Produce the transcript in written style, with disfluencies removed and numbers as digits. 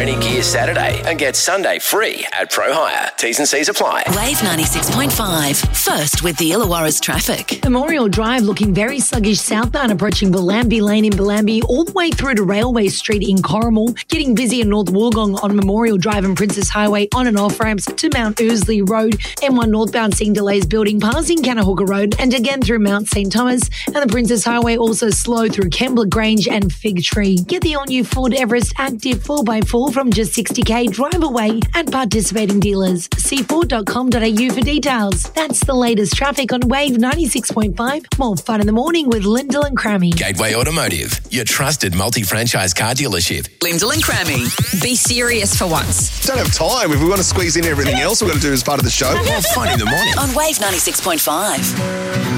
any gear Saturday and get Sunday free at Pro Hire. T's and C's apply. Wave 96.5. First with the Illawarra's traffic. Memorial Drive looking very sluggish southbound approaching Bellambi Lane in Bellambi all the way through to Railway Street in Corrimal. Getting busy in North Wollongong on Memorial Drive and Princess Highway on and off ramps to Mount Ousley Road. M1 northbound seeing delays building passing Canahooka Road and again through Mount St Thomas. And the Princess Highway also slow through Kembla Grange and Fig Tree. Get the all-new Ford Everest Active 4x4 from just $60,000 drive away at participating dealers. See Ford.com.au for details. That's the latest traffic on Wave 96.5. More fun in the morning with Lyndall and Crammy. Gateway Automotive, your trusted multi-franchise car dealership. Lyndall and Crammy. Be serious for once. Don't have time. If we want to squeeze in everything else we're going to do as part of the show. More fun in the morning. On Wave 96.5.